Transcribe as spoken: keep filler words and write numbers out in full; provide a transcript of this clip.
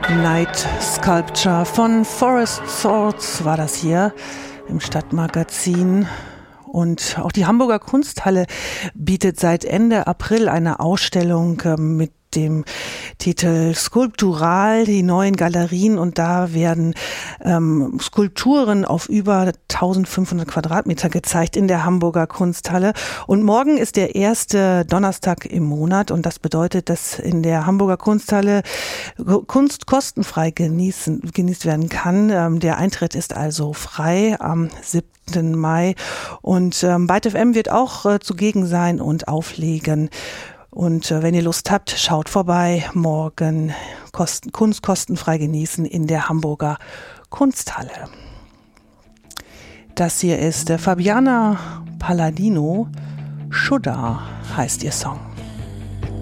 Night Sculpture von Forest Thoughts war das hier im Stadtmagazin. Und auch die Hamburger Kunsthalle bietet seit Ende April eine Ausstellung äh, mit dem Titel Skulptural, die neuen Galerien, und da werden ähm, Skulpturen auf über eintausendfünfhundert Quadratmeter gezeigt in der Hamburger Kunsthalle. Und morgen ist der erste Donnerstag im Monat und das bedeutet, dass in der Hamburger Kunsthalle Kunst kostenfrei genießen, genießt werden kann. Ähm, der Eintritt ist also frei am siebten Mai und ähm, Byte F M wird auch äh, zugegen sein und auflegen. Und äh, wenn ihr Lust habt, schaut vorbei. Morgen Kosten, Kunst kostenfrei genießen in der Hamburger Kunsthalle. Das hier ist äh, Fabiana Palladino. Shudder heißt ihr Song.